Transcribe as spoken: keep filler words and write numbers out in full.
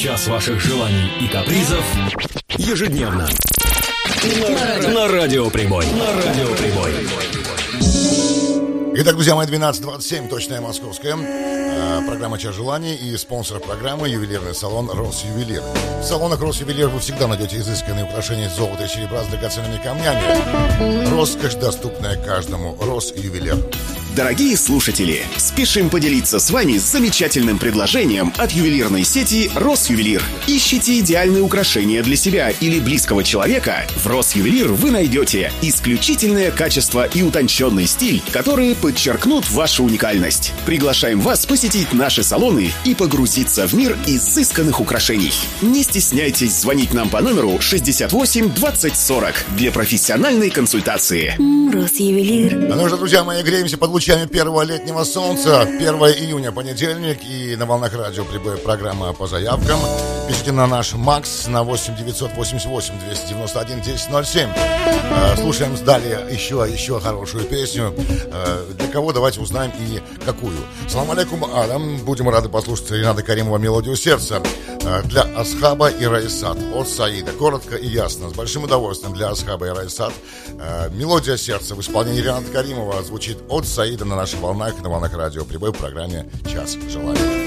Час ваших желаний и капризов ежедневно на, на Радио Прибой. На Радио Прибой. Итак, друзья мои, двенадцать двадцать семь, точная московская. Программа «Час желаний» и спонсор программы — ювелирный салон «Росювелир». В салонах «Росювелир» вы всегда найдете изысканные украшения из золота и серебра с драгоценными камнями. Роскошь, доступная каждому. «Росювелир». Дорогие слушатели, спешим поделиться с вами замечательным предложением от ювелирной сети «Росювелир». Ищите идеальные украшения для себя или близкого человека? В «Росювелир» вы найдете исключительное качество и утонченный стиль, которые подчеркнут вашу уникальность. Приглашаем вас посетить наши салоны и погрузиться в мир изысканных украшений. Не стесняйтесь звонить нам по номеру шестьдесят восемь двадцать сорок для профессиональной консультации. Росювелир. Ну что, друзья мои, греемся под лучами первого летнего солнца. первое июня, понедельник, и на волнах радио прибывает программа по заявкам. Пишите на наш МАКС на восемь девятьсот восемьдесят восемь двести девяносто один десять ноль семь. Слушаем далее еще, еще хорошую песню. Для кого, давайте узнаем и какую. Салам алейкум, Адам. Будем рады послушать Рената Каримова «Мелодию сердца». Для Асхаба и Раисат от Саида. Коротко и ясно, с большим удовольствием для Асхаба и Раисат. «Мелодия сердца» в исполнении Рената Каримова звучит от Саида на наших волнах, на волнах радио Прибой в программе «Час желаний».